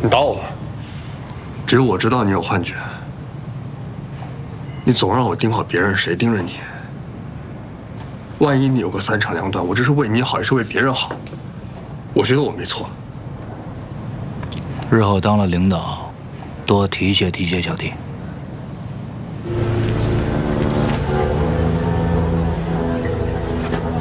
你打我吧。 只有我知道你有幻觉。你总让我盯好别人，谁盯着你？万一你有个三长两短，我这是为你好，也是为别人好。我觉得我没错。 日后当了领导，多提携提携小弟。